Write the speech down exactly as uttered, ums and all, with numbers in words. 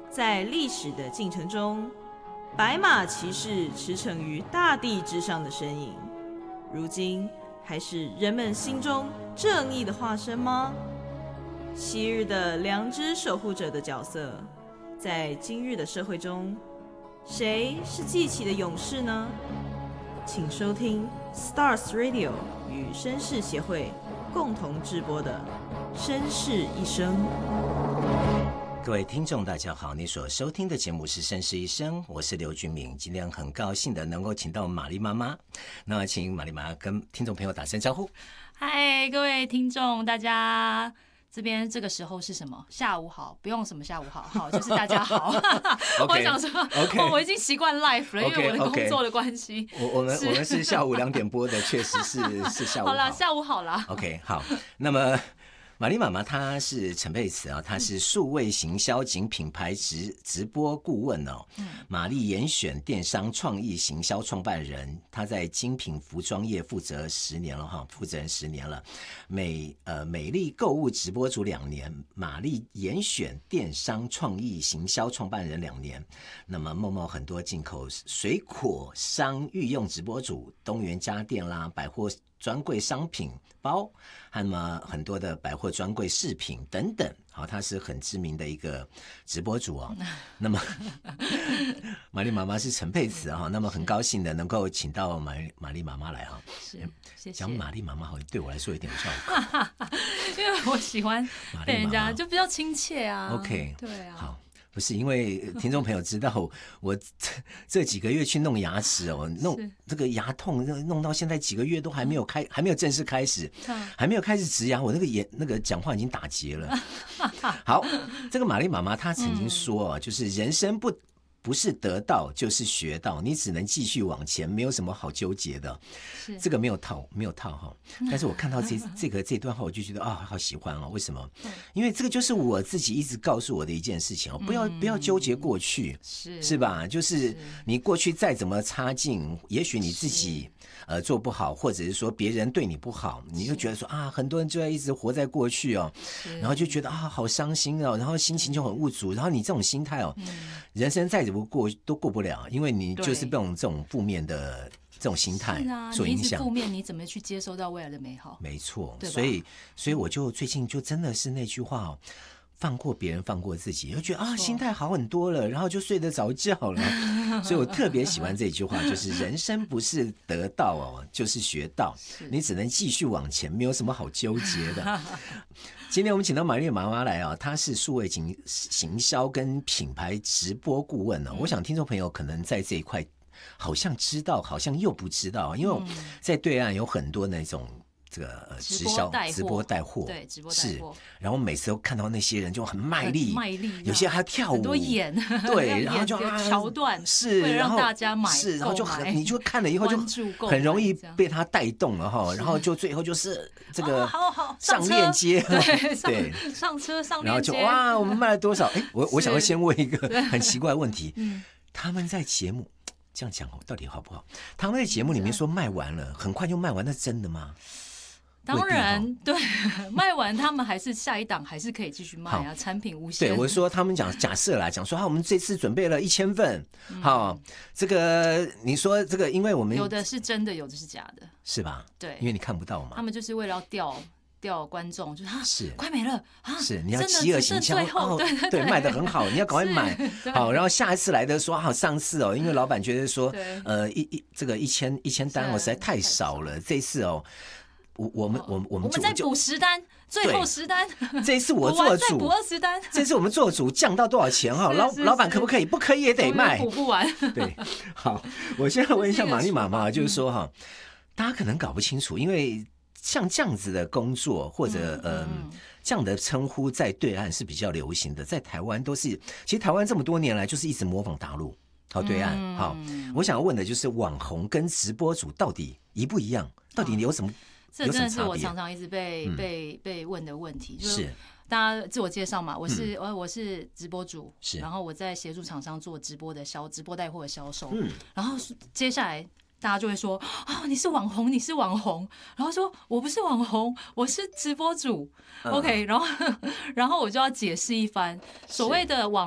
在历史的进程中，白马骑士驰骋于大地之上的身影，如今还是人们心中正义的化身吗？昔日的良知守护者的角色，在今日的社会中，谁是记起的勇士呢？请收听 Stars Radio 与绅士协会共同制播的《绅士一生》。 各位听众大家好，你所收听的节目是《绅士一生》，我是刘俊明。今天很高兴的能够请到玛丽妈妈，那请玛丽妈妈跟听众朋友打声招呼。 嗨，各位听众大家，这边这个时候是什么？下午好，不用什么下午好，好就是大家好。okay, 我想说， okay, 我已经习惯 live 了， okay, 因为我的工作的关系。 Okay, 我我们我们是下午两点播的，确实是是下午好。 好啦，下午好啦。 OK， 好，那么。玛丽妈妈她是陈佩慈啊，她是数位行销及品牌直直播顾问哦。玛丽严选电商创意行销创办人，她在精品服装业负责十年了哈，负责人十年了。美呃美丽购物直播主两年，玛丽严选电商创意行销创办人两年。那么默默很多进口水果商御用直播主，东元家电啦，百货专柜商品包，和么很多的百货专柜饰品等等，好，他是很知名的一个直播主哦。那么玛丽妈妈是陈佩慈啊，那么很高兴的能够请到玛丽玛丽妈妈来哈。 是，谢谢。 讲玛丽妈妈好像对我来说有点绕口， 因为我喜欢被人家就比较亲切啊。 OK， 对啊， 好。不是因为听众朋友知道我这几个月去弄牙齿哦，弄这个牙痛弄到现在几个月都还没有开，还没有正式开始，还没有开始植牙，我那个眼那个讲话已经打结了。好，这个玛丽妈妈她曾经说，就是人生不不是得到就是学到，你只能继续往前，没有什么好纠结的。这个没有套，没有套哈。但是我看到这这个这段话，我就觉得啊、哦，好喜欢哦。为什么？因为这个就是我自己一直告诉我的一件事情哦，不要不要纠结过去，是是吧？就是你过去再怎么差劲，也许你自己呃做不好，或者是说别人对你不好，你就觉得说啊，很多人就在一直活在过去哦，然后就觉得啊好伤心哦，然后心情就很无助，然后你这种心态哦，人生再怎么过都过不了，因为你就是被这种负面的这种心态所影响。你一直负面，你怎么去接收到未来的美好？没错，所以所以我就最近就真的是那句话哦，放过别人，放过自己，就觉得啊心态好很多了，然后就睡得着觉了。所以我特别喜欢这句话，就是人生不是得到哦，就是学到，你只能继续往前，没有什么好纠结的。今天我们请到玛丽妈妈来啊，她是数位行行销跟品牌直播顾问呢、啊。我想听众朋友可能在这一块好像知道，好像又不知道，因为在对岸有很多那种这个呃直销直播带货， 对，直播带货是。 然后每次都看到那些人就很卖力， 卖力， 有些还要跳舞， 很多演， 对，然后就桥段是， 为了让大家买， 是，然后就很，你就看了以后就很容易被他带动了哈，然后就最后就是这个上链接， 对，上车上链接， 然后就哇，我们卖了多少？哎，我我想要先问一个很奇怪的问题，他们在节目这样讲哦，到底好不好？他们在节目里面说卖完了，很快就卖完，那是真的吗？ 当然，对，卖完他们还是下一档还是可以继续卖啊，产品无限。 对，我说他们讲假设啦，讲说啊，我们这次准备了一千份，好、嗯，这个你说这个，因为我们有的是真的，有的是假的， 是吧？ 对， 因为你看不到嘛， 他们就是为了要钓钓观众，就是啊， 是快没了啊， 是你要饥饿行销哦， 对对对，卖得很好，你要赶快买，好，然后下一次来的说好，上次哦，因为老板觉得说，呃，一一这个一千一千单哦实在太少了，这一次哦。我我们我们我们我们再补十单，最后十单。 这一次我做主， 补二十单。 这次我们做主降到多少钱哈？老老板可不可以？不可以也得卖， 补不完。 对，好，我现在问一下玛丽妈妈，就是说哈，大家可能搞不清楚，因为像这样子的工作或者嗯、呃、这样的称呼，在对岸是比较流行的，在台湾都是，其实台湾这么多年来就是一直模仿大陆。好，对岸、嗯、好，我想要问的就是网红跟直播主到底一不一样？到底有什么？ 这真的是我常常一直被、嗯、被被问的问题，就是大家自我介绍嘛，我是、嗯、我是直播主，然后我在协助厂商做直播的销直播带货的销售，嗯，然后接下来大家就会说啊、哦，你是网红，你是网红，然后说我不是网红，我是直播主、嗯、，OK， 然后然后我就要解释一番，所谓的网